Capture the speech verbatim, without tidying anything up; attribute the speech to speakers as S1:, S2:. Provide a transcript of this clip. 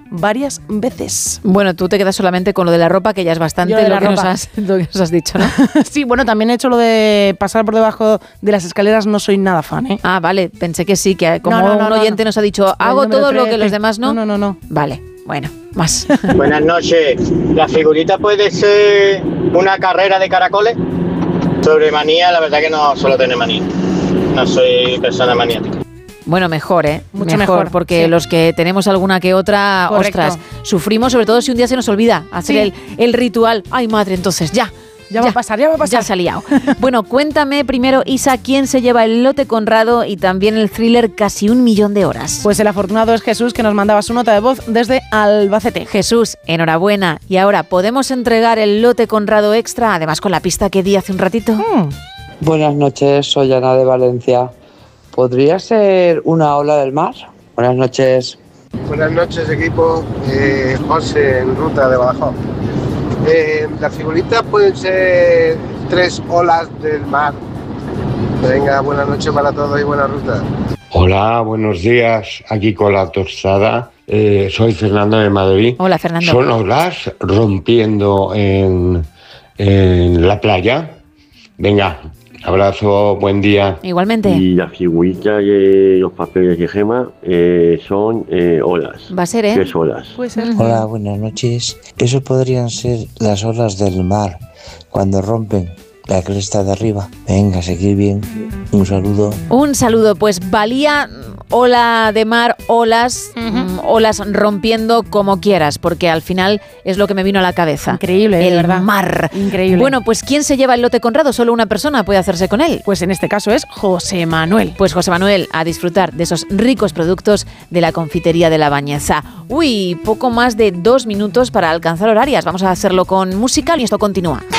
S1: varias veces.
S2: Bueno, tú te quedas solamente con lo de la ropa, que ya es bastante lo que, nos has, lo que nos has dicho, ¿no?
S1: Sí, bueno, también he hecho lo de pasar por debajo de las escaleras, no soy nada fan, ¿eh?
S2: Ah, vale, pensé que sí, que como
S1: no, no, no,
S2: un oyente
S1: no.
S2: nos ha dicho, hago
S1: El número
S2: todo lo
S1: trece.
S2: que los demás no.
S1: No, no, no, no.
S2: Vale, bueno, más.
S3: Buenas noches. ¿La figurita puede ser una carrera de caracoles? Sobre manía, la verdad que no suelo tener manía. No soy persona maniática.
S2: Bueno, mejor, ¿eh?
S1: Mucho
S2: mejor,
S1: mejor,
S2: porque
S1: sí.
S2: los que tenemos alguna que otra,
S1: Correcto.
S2: ostras, sufrimos, sobre todo si un día se nos olvida hacer
S1: Sí.
S2: el, el ritual. Ay, madre, entonces ya.
S1: Ya va a pasar, ya va a pasar.
S2: Ya se ha liado. Bueno, cuéntame primero, Isa, quién se lleva el lote Conrado y también el thriller Casi un millón de horas.
S1: Pues el afortunado es Jesús, que nos mandaba su nota de voz desde Albacete.
S2: Jesús, enhorabuena. Y ahora, ¿podemos entregar el lote Conrado extra, además con la pista que di hace un ratito?
S1: Mm.
S4: Buenas noches, soy Ana de Valencia. ¿Podría ser una ola del mar? Buenas noches.
S5: Buenas noches, equipo. Eh, José, en ruta de Badajoz. Eh, las figuritas pueden ser tres olas del mar. Venga, buenas noches para todos y buena ruta.
S6: Hola, buenos días. Aquí con la tostada. Eh, soy Fernando de Madrid.
S2: Hola, Fernando.
S6: ¿Son olas rompiendo en, en la playa? Venga, abrazo, buen día.
S2: Igualmente.
S7: Y la figurita de los papeles de gema eh, son eh, olas.
S2: Va a ser, ¿eh?
S7: Tres olas.
S1: Puede ser.
S8: Hola, buenas noches. Eso podrían ser las olas del mar, cuando rompen la cresta de arriba. Venga, seguir bien. Un saludo.
S2: Un saludo, pues valía ola de mar, olas, uh-huh. mm, olas rompiendo como quieras, porque al final es lo que me vino a la cabeza.
S1: Increíble,
S2: el
S1: de verdad.
S2: mar.
S1: Increíble.
S2: Bueno, pues ¿quién se lleva el lote Conrado? Solo una persona puede hacerse con él.
S1: Pues en este caso es José Manuel.
S2: Pues José Manuel, a disfrutar de esos ricos productos de la confitería de La Bañeza. Uy, poco más de dos minutos para alcanzar horarias. Vamos a hacerlo con música y esto continúa.